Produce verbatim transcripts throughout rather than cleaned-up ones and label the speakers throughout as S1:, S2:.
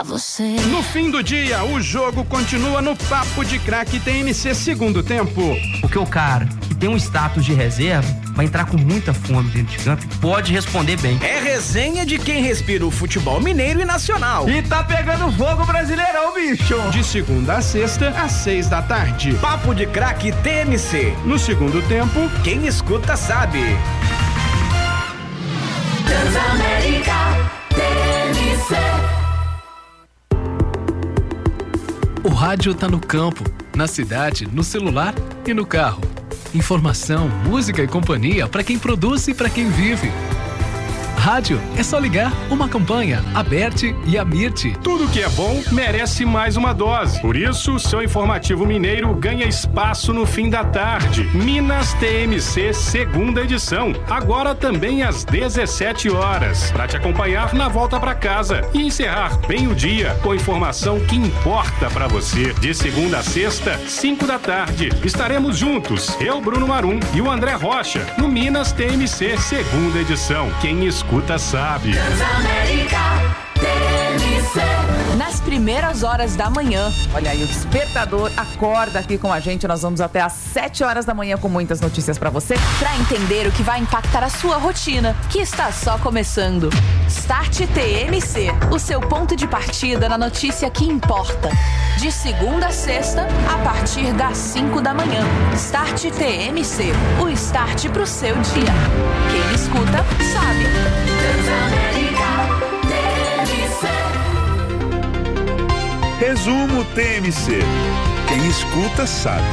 S1: Você.
S2: No fim do dia, o jogo continua no Papo de Craque T M C segundo tempo.
S3: Porque o cara que tem um status de reserva vai entrar com muita fome dentro de campo e pode responder bem.
S4: É resenha de quem respira o futebol mineiro e nacional.
S3: E tá pegando fogo Brasileirão, bicho!
S2: De segunda a sexta, às seis da tarde.
S4: Papo de Craque T M C.
S2: No segundo tempo,
S4: quem escuta sabe.
S1: Transamérica T M C.
S5: O rádio tá no campo, na cidade, no celular e no carro. Informação, música e companhia para quem produz e para quem vive. Rádio é só ligar uma campanha, a Berti e a Mirti.
S2: Tudo que é bom merece mais uma dose. Por isso, o seu informativo mineiro ganha espaço no fim da tarde. Minas T M C, segunda edição. Agora também às dezessete horas. Para te acompanhar na volta para casa e encerrar bem o dia com informação que importa para você. De segunda a sexta, cinco da tarde. Estaremos juntos, eu, Bruno Marum e o André Rocha, no Minas T M C, segunda edição. Quem escuta Escuta sabe.
S6: Nas primeiras horas da manhã, olha aí, o despertador acorda aqui com a gente. Nós vamos até às sete horas da manhã com muitas notícias pra você, pra entender o que vai impactar a sua rotina, que está só começando. Start T M C, o seu ponto de partida na notícia que importa. De segunda a sexta, a partir das cinco da manhã. Start T M C, o start pro seu dia. Quem escuta, sabe.
S1: Transamérica T M C.
S7: Resumo T M C. Quem escuta sabe.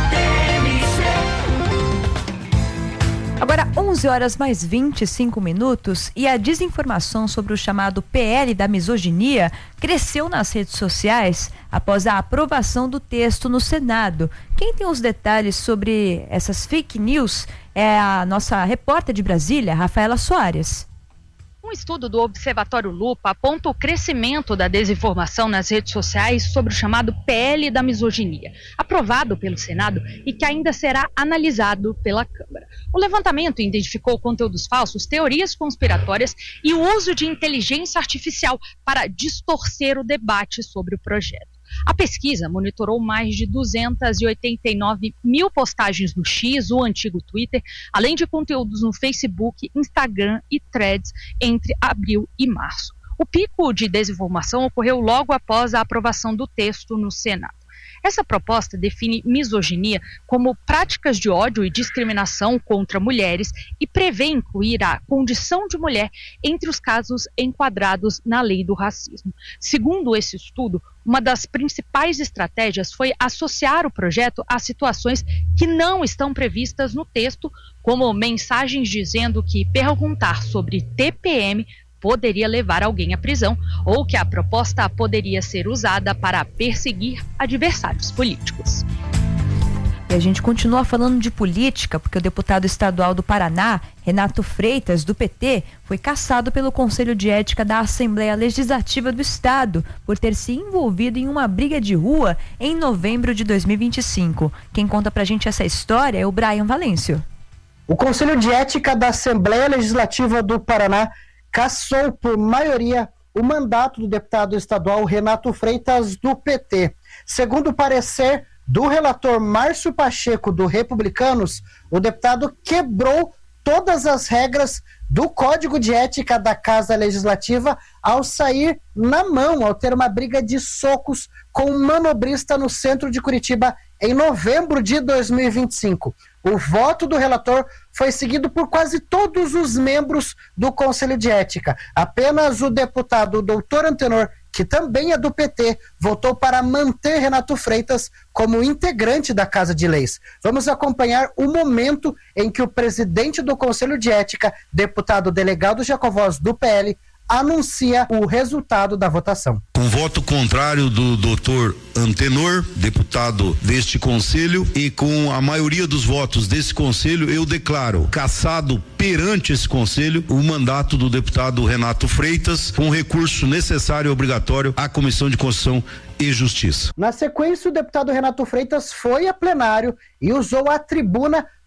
S8: Agora, onze horas mais vinte e cinco minutos, e a desinformação sobre o chamado P L da misoginia cresceu nas redes sociais após a aprovação do texto no Senado. Quem tem os detalhes sobre essas fake news é a nossa repórter de Brasília, Rafaela Soares.
S9: Um estudo do Observatório Lupa aponta o crescimento da desinformação nas redes sociais sobre o chamado P L da misoginia, aprovado pelo Senado e que ainda será analisado pela Câmara. O levantamento identificou conteúdos falsos, teorias conspiratórias e o uso de inteligência artificial para distorcer o debate sobre o projeto. A pesquisa monitorou mais de duzentas e oitenta e nove mil postagens no X, o antigo Twitter, além de conteúdos no Facebook, Instagram e Threads entre abril e março. O pico de desinformação ocorreu logo após a aprovação do texto no Senado. Essa proposta define misoginia como práticas de ódio e discriminação contra mulheres e prevê incluir a condição de mulher entre os casos enquadrados na lei do racismo. Segundo esse estudo, uma das principais estratégias foi associar o projeto a situações que não estão previstas no texto, como mensagens dizendo que perguntar sobre T P M poderia levar alguém à prisão ou que a proposta poderia ser usada para perseguir adversários políticos.
S8: E a gente continua falando de política, porque o deputado estadual do Paraná, Renato Freitas, do P T, foi cassado pelo Conselho de Ética da Assembleia Legislativa do Estado por ter se envolvido em uma briga de rua em novembro de dois mil e vinte e cinco. Quem conta pra gente essa história é o Brian Valêncio.
S10: O Conselho de Ética da Assembleia Legislativa do Paraná cassou por maioria o mandato do deputado estadual Renato Freitas, do P T. Segundo o parecer do relator Márcio Pacheco, do Republicanos, o deputado quebrou todas as regras do Código de Ética da Casa Legislativa ao sair na mão, ao ter uma briga de socos com um manobrista no centro de Curitiba em novembro de dois mil e vinte e cinco. O voto do relator foi seguido por quase todos os membros do Conselho de Ética. Apenas o deputado doutor Antenor, que também é do P T, votou para manter Renato Freitas como integrante da Casa de Leis. Vamos acompanhar o momento em que o presidente do Conselho de Ética, deputado delegado Jacovós, do P L, anuncia o resultado da votação.
S11: Com voto contrário do doutor Antenor, deputado deste conselho, e com a maioria dos votos desse conselho, eu declaro cassado perante esse conselho o mandato do deputado Renato Freitas, com recurso necessário e obrigatório à Comissão de Constituição e Justiça.
S10: Na sequência, o deputado Renato Freitas foi a plenário e usou a tribuna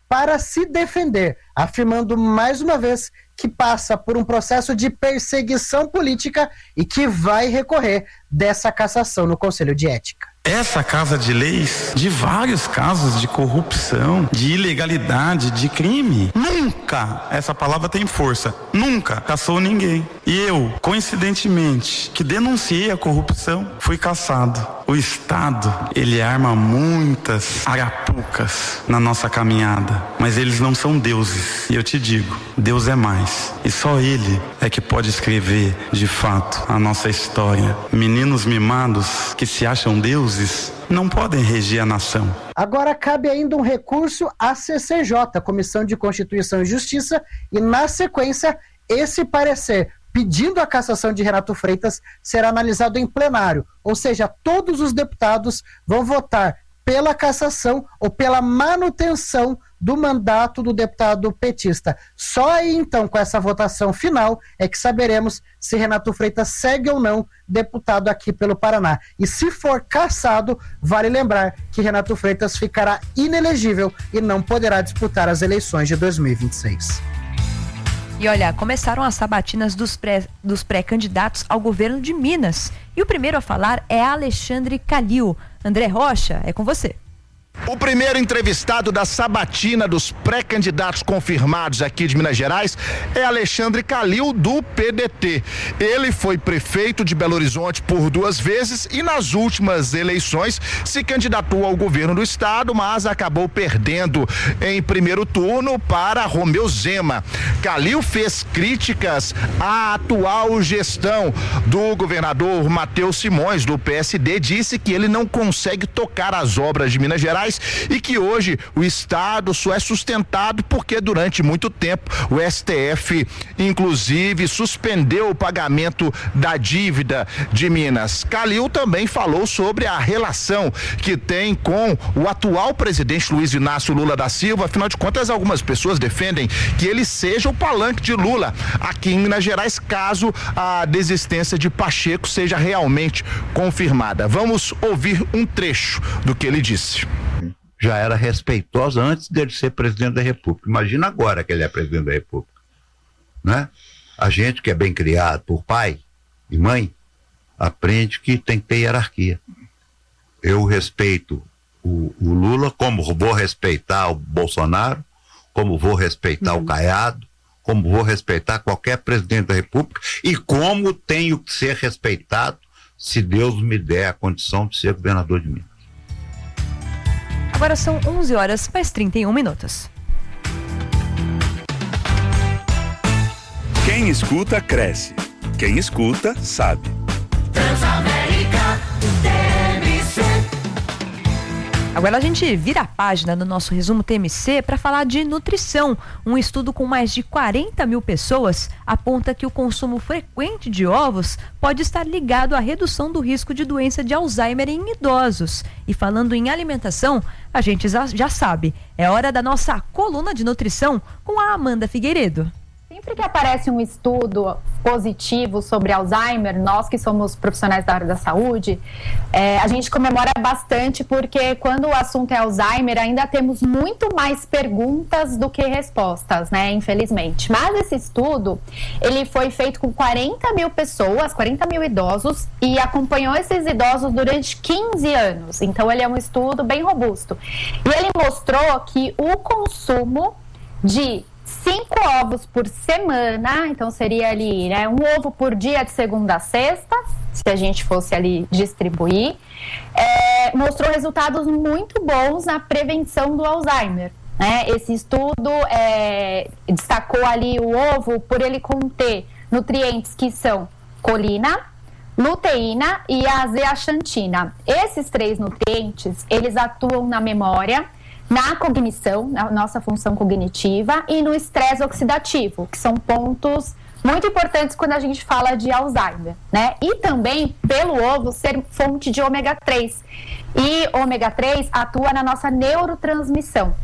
S10: para se defender, afirmando mais uma vez que passa por um processo de perseguição política e que vai recorrer dessa cassação no Conselho de Ética.
S12: Essa Casa de Leis, de vários casos de corrupção, de ilegalidade, de crime, nunca, essa palavra tem força, nunca cassou ninguém. E eu, coincidentemente, que denunciei a corrupção, fui cassado. O Estado, ele arma muitas arapucas na nossa caminhada, mas eles não são deuses. E eu te digo, Deus é mais. E só Ele é que pode escrever, de fato, a nossa história. Meninos mimados que se acham deuses não podem reger a nação.
S10: Agora cabe ainda um recurso à C C J, Comissão de Constituição e Justiça, e na sequência, esse parecer pedindo a cassação de Renato Freitas será analisado em plenário, ou seja, todos os deputados vão votar pela cassação ou pela manutenção do mandato do deputado petista. Só aí então, com essa votação final, é que saberemos se Renato Freitas segue ou não deputado aqui pelo Paraná. E se for cassado, vale lembrar que Renato Freitas ficará inelegível e não poderá disputar as eleições de dois mil e vinte e seis.
S8: E olha, começaram as sabatinas dos, pré, dos pré-candidatos ao governo de Minas. E o primeiro a falar é Alexandre Calil. André Rocha, é com você.
S13: O primeiro entrevistado da sabatina dos pré-candidatos confirmados aqui de Minas Gerais é Alexandre Calil, do P D T. Ele foi prefeito de Belo Horizonte por duas vezes e nas últimas eleições se candidatou ao governo do estado, mas acabou perdendo em primeiro turno para Romeu Zema. Calil fez críticas à atual gestão do governador Matheus Simões, do P S D, disse que ele não consegue tocar as obras de Minas Gerais e que hoje o estado só é sustentado porque durante muito tempo o S T F inclusive suspendeu o pagamento da dívida de Minas. Calil também falou sobre a relação que tem com o atual presidente Luiz Inácio Lula da Silva. Afinal de contas, algumas pessoas defendem que ele seja o palanque de Lula aqui em Minas Gerais, caso a desistência de Pacheco seja realmente confirmada. Vamos ouvir um trecho do que ele disse.
S14: Já era respeitosa antes dele ser presidente da República. Imagina agora que ele é presidente da República, né? A gente que é bem criado por pai e mãe aprende que tem que ter hierarquia. Eu respeito o, o Lula, como vou respeitar o Bolsonaro, como vou respeitar uhum. o Caiado, como vou respeitar qualquer presidente da República e como tenho que ser respeitado se Deus me der a condição de ser governador de Minas.
S8: Agora são onze horas mais trinta e um minutos.
S7: Quem escuta, cresce. Quem escuta, sabe.
S1: Transamérica T M C.
S8: Agora a gente vira a página no nosso resumo T M C para falar de nutrição. Um estudo com mais de quarenta mil pessoas aponta que o consumo frequente de ovos pode estar ligado à redução do risco de doença de Alzheimer em idosos. E falando em alimentação, a gente já sabe, é hora da nossa coluna de nutrição com a Amanda Figueiredo.
S15: Sempre que aparece um estudo positivo sobre Alzheimer, nós que somos profissionais da área da saúde, é, a gente comemora bastante porque quando o assunto é Alzheimer ainda temos muito mais perguntas do que respostas, né, infelizmente. Mas esse estudo, ele foi feito com quarenta mil pessoas, quarenta mil idosos e acompanhou esses idosos durante quinze anos. Então ele é um estudo bem robusto. E ele mostrou que o consumo de cinco ovos por semana, então seria ali, né, um ovo por dia de segunda a sexta, se a gente fosse ali distribuir, é, mostrou resultados muito bons na prevenção do Alzheimer, né? Esse estudo é, destacou ali o ovo por ele conter nutrientes que são colina, luteína e a zeaxantina. Esses três nutrientes, eles atuam na memória, na cognição, na nossa função cognitiva e no estresse oxidativo, que são pontos muito importantes quando a gente fala de Alzheimer, né? E também pelo ovo ser fonte de ômega três. E ômega três atua na nossa neurotransmissão.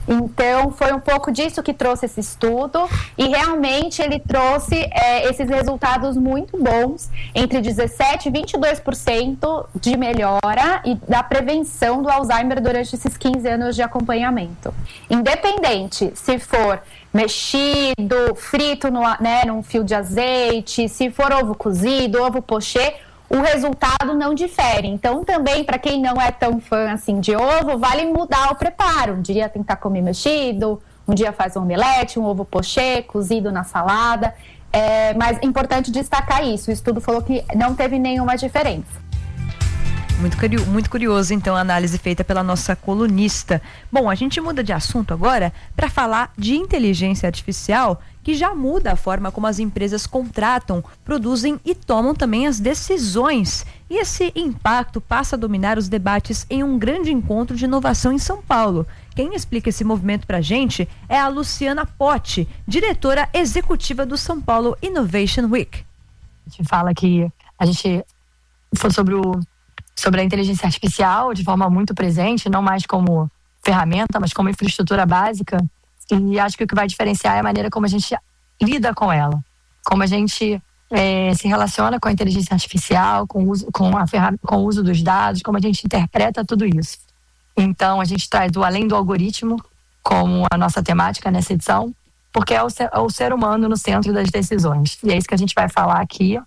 S15: Então, foi um pouco disso que trouxe esse estudo e realmente ele trouxe é, esses resultados muito bons, entre dezessete e vinte e dois por cento de melhora e da prevenção do Alzheimer durante esses quinze anos de acompanhamento. Independente se for mexido, frito no, né, num fio de azeite, se for ovo cozido, ovo pochê, o resultado não difere. Então, também, para quem não é tão fã assim de ovo, vale mudar o preparo. Um dia tentar comer mexido, um dia faz um omelete, um ovo pochê, cozido na salada. É, mas é importante destacar isso. O estudo falou que não teve nenhuma diferença.
S8: Muito, muito curioso, então, a análise feita pela nossa colunista. Bom, a gente muda de assunto agora para falar de inteligência artificial, que já muda a forma como as empresas contratam, produzem e tomam também as decisões. E esse impacto passa a dominar os debates em um grande encontro de inovação em São Paulo. Quem explica esse movimento para a gente é a Luciana Potti, diretora executiva do São Paulo Innovation Week.
S16: A gente fala que a gente foi sobre o sobre a inteligência artificial de forma muito presente, não mais como ferramenta, mas como infraestrutura básica. E acho que o que vai diferenciar é a maneira como a gente lida com ela, como a gente é, se relaciona com a inteligência artificial, com o uso, com a ferram- com o uso dos dados, como a gente interpreta tudo isso. Então, a gente traz o além do algoritmo como a nossa temática nessa edição, porque é o ser, é o ser humano no centro das decisões. E é isso que a gente vai falar aqui.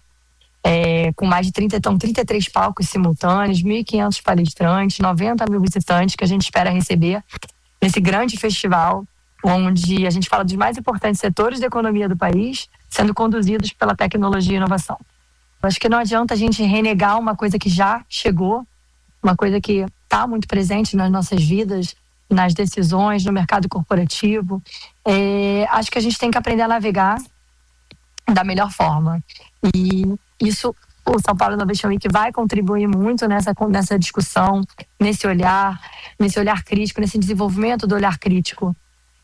S16: É, com mais de trinta, então, trinta e três palcos simultâneos, mil e quinhentos palestrantes, noventa mil visitantes que a gente espera receber nesse grande festival, onde a gente fala dos mais importantes setores da economia do país, sendo conduzidos pela tecnologia e inovação. Acho que não adianta a gente renegar uma coisa que já chegou, uma coisa que está muito presente nas nossas vidas, nas decisões, no mercado corporativo. É, acho que a gente tem que aprender a navegar da melhor forma. E isso, o São Paulo Innovation Week vai contribuir muito nessa, nessa discussão, nesse olhar, nesse olhar crítico, nesse desenvolvimento do olhar crítico.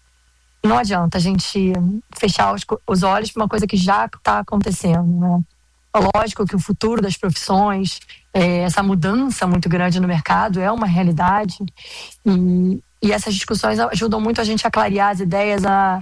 S16: Não adianta a gente fechar os, os olhos para uma coisa que já está acontecendo, né? Lógico que o futuro das profissões, é, essa mudança muito grande no mercado é uma realidade e, e essas discussões ajudam muito a gente a clarear as ideias, a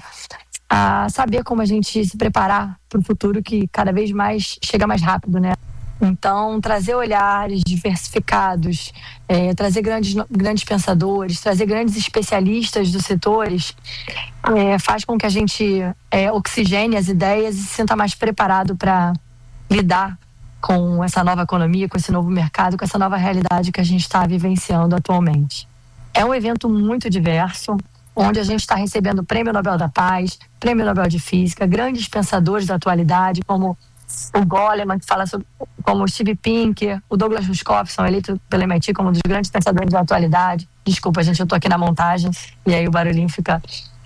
S16: a saber como a gente se preparar para o futuro que cada vez mais chega mais rápido, né? Então, trazer olhares diversificados, é, trazer grandes, grandes pensadores, trazer grandes especialistas dos setores, é, faz com que a gente é, oxigene as ideias e se sinta mais preparado para lidar com essa nova economia, com esse novo mercado, com essa nova realidade que a gente está vivenciando atualmente. É um evento muito diverso, onde a gente está recebendo o Prêmio Nobel da Paz, Prêmio Nobel de Física, grandes pensadores da atualidade, como o Goleman, que fala sobre, como o Steve Pinker, o Douglas Rushkoff, são eleitos pelo M I T como um dos grandes pensadores da atualidade. Desculpa, gente, eu estou aqui na montagem, e aí o barulhinho fica...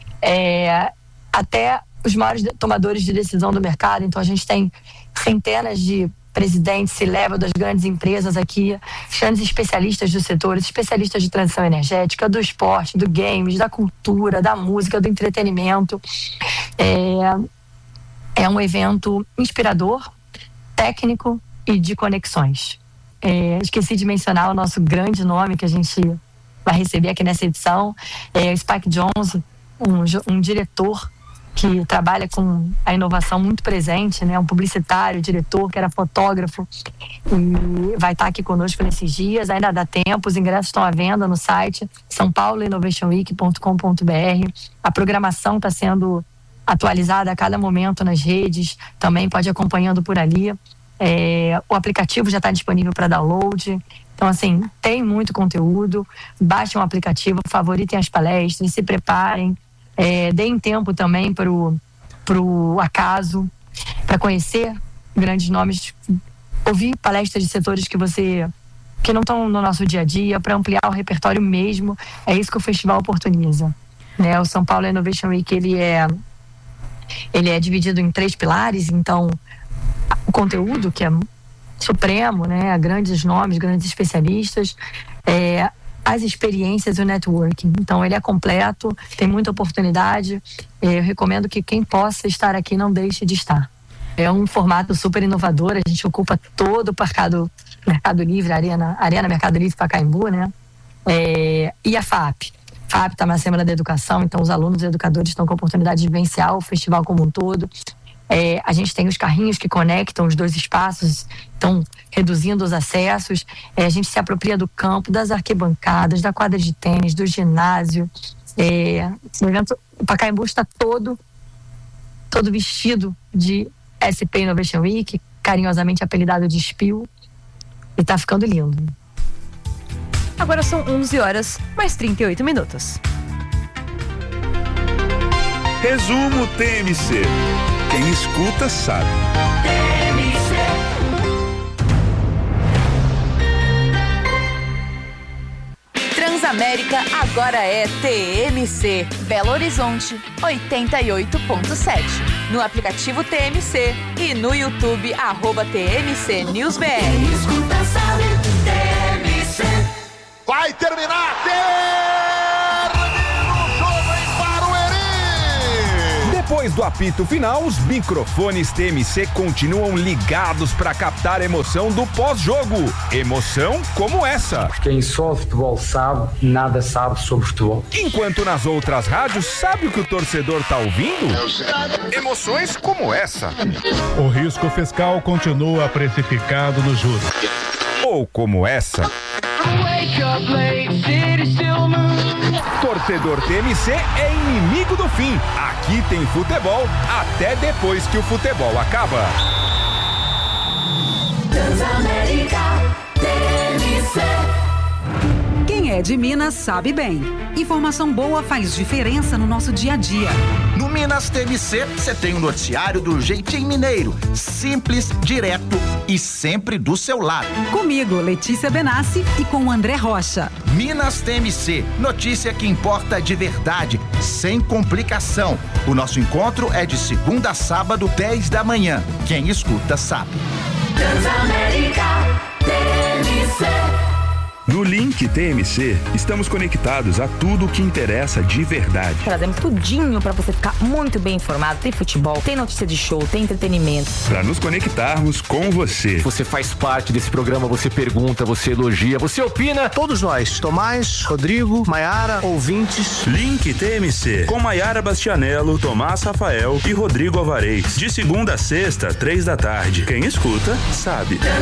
S16: É, até os maiores tomadores de decisão do mercado, então a gente tem centenas de presidentes, se leva das grandes empresas aqui, grandes especialistas dos setores, especialistas de transição energética, do esporte, do games, da cultura, da música, do entretenimento. É, é um evento inspirador, técnico e de conexões. É, esqueci de mencionar o nosso grande nome que a gente vai receber aqui nessa edição, é o Spike Jonze, um, um diretor que trabalha com a inovação muito presente, né? Um publicitário, diretor, que era fotógrafo, e vai estar aqui conosco nesses dias. Ainda dá tempo, os ingressos estão à venda no site são paulo innovation week ponto com ponto b r. A programação está sendo atualizada a cada momento nas redes, também pode ir acompanhando por ali. É, o aplicativo já está disponível para download. Então, assim, tem muito conteúdo. Baixem o aplicativo, favoritem as palestras, se preparem. É, deem tempo também para o acaso, para conhecer grandes nomes, ouvir palestras de setores que você que não estão no nosso dia a dia, para ampliar o repertório mesmo. É isso que o festival oportuniza, né? O São Paulo Innovation Week, ele é, ele é dividido em três pilares. Então, o conteúdo, que é supremo, né? Grandes nomes, grandes especialistas, é, as experiências e o networking. Então, ele é completo, tem muita oportunidade. Eu recomendo que quem possa estar aqui não deixe de estar. É um formato super inovador, a gente ocupa todo o mercado, mercado Livre, Arena, Arena Mercado Livre Pacaembu, né? É, e a FAP. F A P está na Semana da Educação, então os alunos e educadores estão com a oportunidade de vivenciar o festival como um todo. É, a gente tem os carrinhos que conectam os dois espaços, estão reduzindo os acessos. É, a gente se apropria do campo, das arquibancadas, da quadra de tênis, do ginásio. É, o evento, o Pacaembu está todo, todo vestido de S P Innovation Week, carinhosamente apelidado de S P I L, e está ficando lindo.
S8: Agora são onze horas, mais trinta e oito minutos.
S7: Resumo T M C. Quem escuta sabe.
S6: Transamérica agora é T M C. Belo Horizonte, oitenta e oito ponto sete. No aplicativo T M C e no YouTube, arroba T M C News B R.
S1: Quem escuta sabe. T M C.
S13: Vai terminar! Termina o jogo em Barueri!
S17: Depois do apito final, os microfones T M C continuam ligados para captar a emoção do pós-jogo. Emoção como essa.
S18: Quem só futebol sabe, nada sabe sobre futebol.
S17: Enquanto nas outras rádios, sabe o que o torcedor tá ouvindo? Emoções como essa.
S2: O risco fiscal continua precificado no juros.
S17: Ou como essa. Torcedor T M C é inimigo do fim. Aqui tem futebol até depois que o futebol acaba.
S1: Transamérica T M C.
S19: Quem é de Minas sabe bem. Informação boa faz diferença no nosso dia a dia.
S4: No Minas T M C, você tem um noticiário do jeitinho mineiro. Simples, direto e sempre do seu lado.
S19: Comigo, Letícia Benassi, e com o André Rocha.
S4: Minas T M C, notícia que importa de verdade, sem complicação. O nosso encontro é de segunda a sábado, dez da manhã. Quem escuta sabe.
S1: Transamérica T M C.
S7: No Link T M C, estamos conectados a tudo o que interessa de verdade.
S20: Trazemos tudinho para você ficar muito bem informado. Tem futebol, tem notícia de show, tem entretenimento.
S7: Para nos conectarmos com você.
S21: Você faz parte desse programa, você pergunta, você elogia, você opina.
S22: Todos nós, Tomás, Rodrigo, Maiara, ouvintes.
S7: Link T M C, com Maiara Bastianello, Tomás Rafael e Rodrigo Alvarez. De segunda a sexta, três da tarde. Quem escuta, sabe.